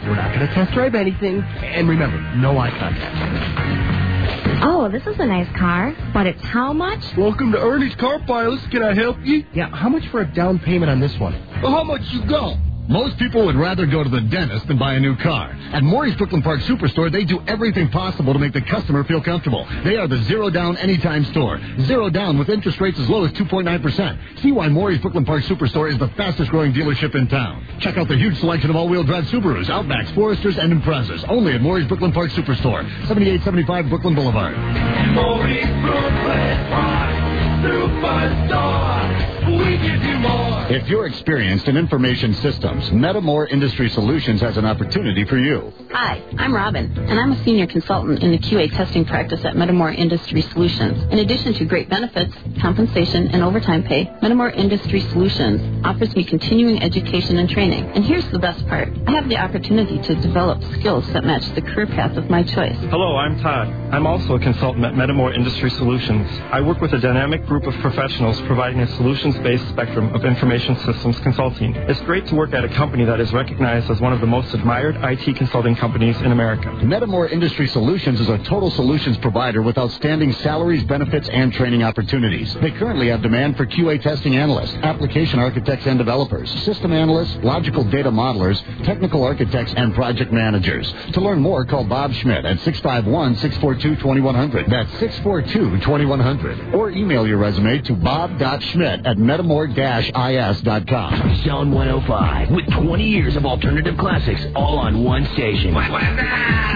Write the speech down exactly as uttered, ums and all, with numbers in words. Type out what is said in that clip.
We're not going to test drive anything. And remember, no eye contact. Oh, this is a nice car, but it's how much? Welcome to Ernie's Car Pilots. Can I help you? Yeah, how much for a down payment on this one? Well, how much you got? Most people would rather go to the dentist than buy a new car. At Maury's Brooklyn Park Superstore, they do everything possible to make the customer feel comfortable. They are the zero down anytime store. Zero down with interest rates as low as two point nine percent. See why Maury's Brooklyn Park Superstore is the fastest growing dealership in town. Check out the huge selection of all-wheel drive Subarus, Outbacks, Foresters, and Imprezas. Only at Maury's Brooklyn Park Superstore. seventy-eight seventy-five Brooklyn Boulevard. Maury's Brooklyn Park Superstore. We give you more. If you're experienced in information systems, Metamore Industry Solutions has an opportunity for you. Hi, I'm Robin, and I'm a senior consultant in the Q A testing practice at Metamore Industry Solutions. In addition to great benefits, compensation, and overtime pay, Metamore Industry Solutions offers me continuing education and training. And here's the best part. I have the opportunity to develop skills that match the career path of my choice. Hello, I'm Todd. I'm also a consultant at Metamore Industry Solutions. I work with a dynamic group of professionals providing a solutions-based spectrum of information systems consulting. It's great to work at a company that is recognized as one of the most admired I T consulting companies in America. Metamore Industry Solutions is a total solutions provider with outstanding salaries, benefits, and training opportunities. They currently have demand for Q A testing analysts, application architects and developers, system analysts, logical data modelers, technical architects, and project managers. To learn more, call Bob Schmidt at six five one, six four two, two one zero zero. That's six four two, two one zero zero. Or email your resume to bob dot schmidt at metamore dash I S dot com. Zone one oh five with twenty years of alternative classics all on one station. What, what is that?